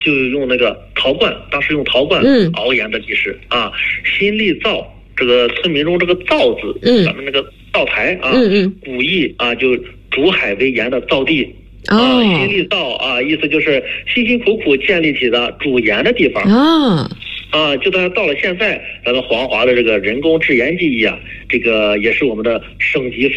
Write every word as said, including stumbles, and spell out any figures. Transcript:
就用那个陶罐，当时用陶罐熬盐的历史、嗯、啊。新立灶，这个村民中这个灶字，嗯，咱们那个灶台啊，嗯嗯，古意啊，就煮海为盐的灶地。啊，新立灶啊，意思就是辛辛苦苦建立起的煮盐的地方啊啊，就算到了现在，咱们黄华的这个人工制盐技艺啊，这个也是我们的省级。